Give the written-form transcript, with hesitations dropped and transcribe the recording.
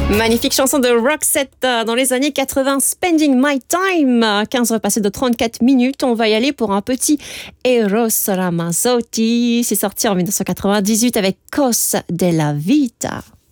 Magnifique chanson de Roxette dans les années 80, Spending My Time. 15 repassé de 34 minutes. On va y aller pour un petit Eros Ramazzotti. C'est sorti en 1998 avec Cos della Vita.